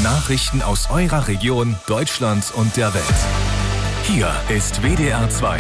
Nachrichten aus eurer Region, Deutschland und der Welt. Hier ist WDR 2.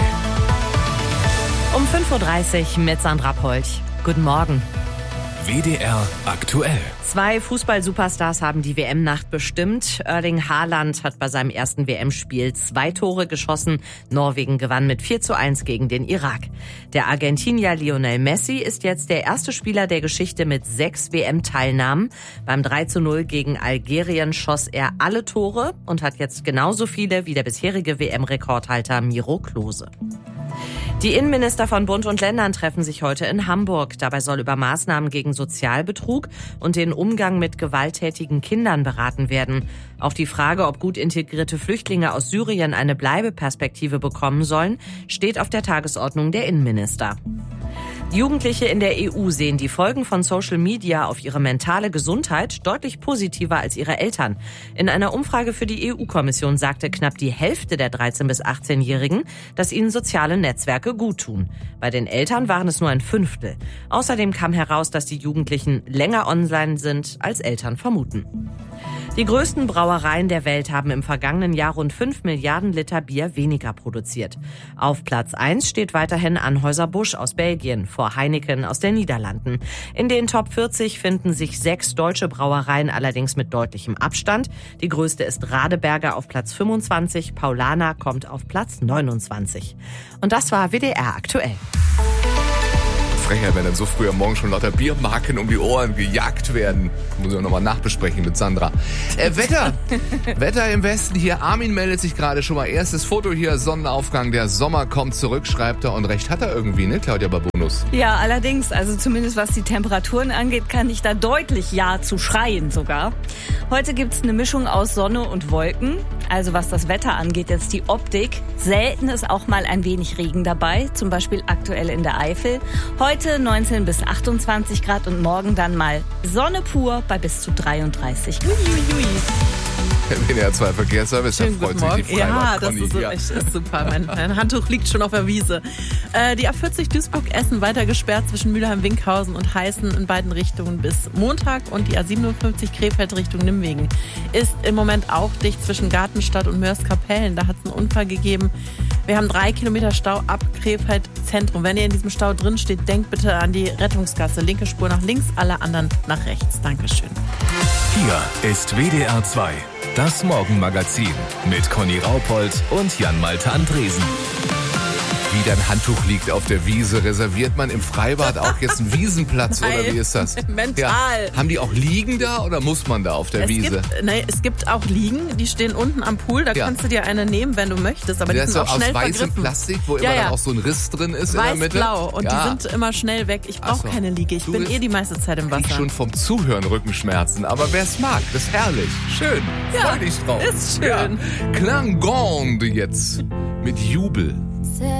Um 5.30 Uhr mit Sandra Polch. Guten Morgen. WDR aktuell. 2 Fußball-Superstars haben die WM-Nacht bestimmt. Erling Haaland hat bei seinem ersten WM-Spiel 2 Tore geschossen. Norwegen gewann mit 4:1 gegen den Irak. Der Argentinier Lionel Messi ist jetzt der erste Spieler der Geschichte mit 6 WM-Teilnahmen. Beim 3:0 gegen Algerien schoss er alle Tore und hat jetzt genauso viele wie der bisherige WM-Rekordhalter Miro Klose. Die Innenminister von Bund und Ländern treffen sich heute in Hamburg. Dabei soll über Maßnahmen gegen Sozialbetrug und den Umgang mit gewalttätigen Kindern beraten werden. Auf die Frage, ob gut integrierte Flüchtlinge aus Syrien eine Bleibeperspektive bekommen sollen, steht auf der Tagesordnung der Innenminister. Jugendliche in der EU sehen die Folgen von Social Media auf ihre mentale Gesundheit deutlich positiver als ihre Eltern. In einer Umfrage für die EU-Kommission sagte knapp die Hälfte der 13- bis 18-Jährigen, dass ihnen soziale Netzwerke guttun. Bei den Eltern waren es nur ein Fünftel. Außerdem kam heraus, dass die Jugendlichen länger online sind, als Eltern vermuten. Die größten Brauereien der Welt haben im vergangenen Jahr rund 5 Milliarden Liter Bier weniger produziert. Auf Platz 1 steht weiterhin Anheuser-Busch aus Belgien, vor Heineken aus den Niederlanden. In den Top 40 finden sich 6 deutsche Brauereien, allerdings mit deutlichem Abstand. Die größte ist Radeberger auf Platz 25, Paulaner kommt auf Platz 29. Und das war WDR aktuell. Frechheit, wenn dann so früh am Morgen schon lauter Biermarken um die Ohren gejagt werden. Muss ich nochmal nachbesprechen mit Sandra. Wetter im Westen hier. Armin meldet sich gerade schon mal. Erstes Foto hier, Sonnenaufgang. Der Sommer kommt zurück, schreibt er. Und recht hat er irgendwie, ne, Claudia Babonus? Ja, allerdings, also zumindest was die Temperaturen angeht, kann ich da deutlich Ja zu schreien sogar. Heute gibt's eine Mischung aus Sonne und Wolken. Also was das Wetter angeht, jetzt die Optik. Selten ist auch mal ein wenig Regen dabei, zum Beispiel aktuell in der Eifel. Heute 19 bis 28 Grad und morgen dann mal Sonne pur bei bis zu 33 Grad. WDR 2 Verkehrsservice, da freut sich die Ja, das Freibad-Conny. ist super. Mein Handtuch liegt schon auf der Wiese. Die A40 Duisburg-Essen weiter gesperrt zwischen Mülheim-Winkhausen und Heißen in beiden Richtungen bis Montag. Und die A57 Krefeld Richtung Nimwegen ist im Moment auch dicht zwischen Gartenstadt und Mörs-Kapellen. Da hat es einen Unfall gegeben. Wir haben 3 Kilometer Stau ab Krefeld Zentrum. Wenn ihr in diesem Stau drin steht, denkt bitte an die Rettungsgasse. Linke Spur nach links, alle anderen nach rechts. Dankeschön. Hier ist WDR 2. Das Morgenmagazin mit Conny Raupold und Jan-Malte Andresen. Wie dein Handtuch liegt auf der Wiese. Reserviert man im Freibad auch jetzt einen Wiesenplatz oder wie ist das? Mental. Ja. Haben die auch Liegen da oder muss man da auf der Wiese? Es gibt auch Liegen, die stehen unten am Pool. Da kannst du dir eine nehmen, wenn du möchtest. Aber die Das ist sind so auch schnell aus weißem vergriffen. Plastik, wo immer dann auch so ein Riss drin ist in der Mitte. Weiß-blau. Und die sind immer schnell weg. Ich brauche keine Liege. Ich bin die meiste Zeit im Wasser. Ich schon vom Zuhören Rückenschmerzen. Aber wer es mag, das ist herrlich. Schön. Ja, Freu dich drauf. ist schön. Ja. Klangonde jetzt mit Jubel.